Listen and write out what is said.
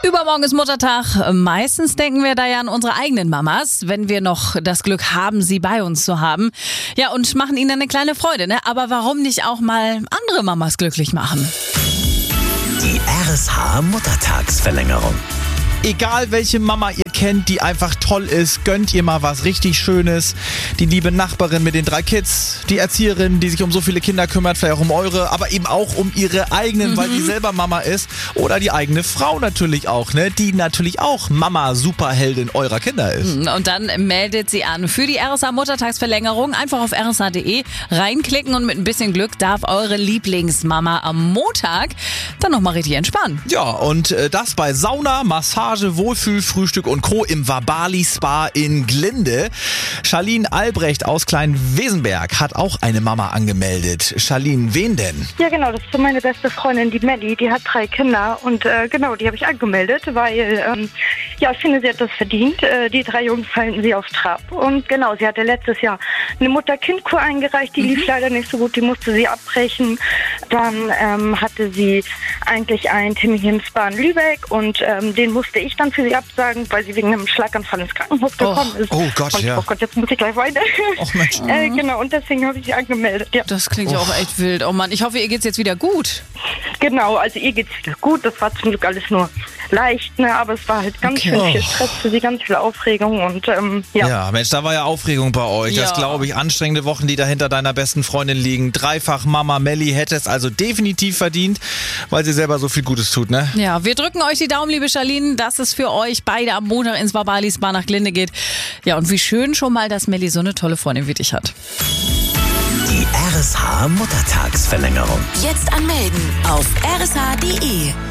Übermorgen ist Muttertag. Meistens denken wir da ja an unsere eigenen Mamas, wenn wir noch das Glück haben, sie bei uns zu haben. Ja, und machen ihnen eine kleine Freude, ne? Aber warum nicht auch mal andere Mamas glücklich machen? Die RSH Muttertagsverlängerung. Egal welche Mama ihr kennt, die einfach toll ist, gönnt ihr mal was richtig Schönes. Die liebe Nachbarin mit den 3 Kids, die Erzieherin, die sich um so viele Kinder kümmert, vielleicht auch um eure, aber eben auch um ihre eigenen, weil sie selber Mama ist. Oder die eigene Frau natürlich auch, ne? Die natürlich auch Mama-Superheldin eurer Kinder ist. Und dann meldet sie an für die RSH Muttertagsverlängerung. Einfach auf rsh.de reinklicken und mit ein bisschen Glück darf eure Lieblingsmama am Montag dann nochmal richtig entspannen. Ja, und das bei Sauna, Massage, Wohlfühl, Frühstück und Co. im Wabali Spa in Glinde. Charlene Albrecht aus Klein-Wesenberg hat auch eine Mama angemeldet. Charlene, wen denn? Ja, genau, das ist so meine beste Freundin, die Melli. Die hat 3 Kinder und genau, die habe ich angemeldet, weil ich finde, sie hat das verdient. Die 3 Jungs halten sie auf Trab. Und genau, sie hatte letztes Jahr eine Mutter-Kind-Kur eingereicht, die lief leider nicht so gut, die musste sie abbrechen. Dann hatte sie eigentlich einen Termin hier im Spa in Lübeck und den musste ich dann für sie absagen, weil sie wegen einem Schlaganfall ins Krankenhaus gekommen ist. Oh Gott, und, ja. Oh Gott, jetzt muss ich gleich weiter. Och Mensch. Genau, und deswegen habe ich sie angemeldet. Ja. Das klingt ja auch echt wild. Oh Mann, ich hoffe, ihr geht's jetzt wieder gut. Genau, also ihr geht's wieder gut. Das war zum Glück alles nur leicht, ne? Aber es war halt ganz schön viel Stress für sie, ganz viel Aufregung und Ja, Mensch, da war ja Aufregung bei euch. Ja. Das glaube ich. Anstrengende Wochen, die da hinter deiner besten Freundin liegen. Dreifach Mama Melli hätte es also definitiv verdient, weil sie selber so viel Gutes tut, ne? Ja, wir drücken euch die Daumen, liebe Charlene, dass es für euch beide am Montag ins Wabali Spa nach Glinde geht. Ja, und wie schön schon mal, dass Melli so eine tolle Freundin wie dich hat. Die RSH Muttertagsverlängerung. Jetzt anmelden auf rsh.de.